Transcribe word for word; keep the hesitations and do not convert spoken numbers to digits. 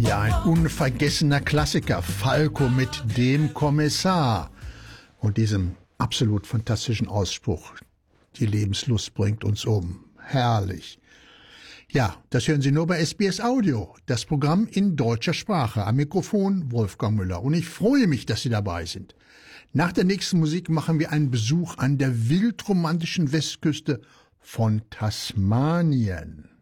Ja, ein unvergessener Klassiker, Falco mit dem Kommissar und diesem absolut fantastischen Ausspruch, die Lebenslust bringt uns um. Herrlich. Ja, das hören Sie nur bei S B S Audio, das Programm in deutscher Sprache. Am Mikrofon Wolfgang Müller und ich freue mich, dass Sie dabei sind. Nach der nächsten Musik machen wir einen Besuch an der wildromantischen Westküste von Tasmanien.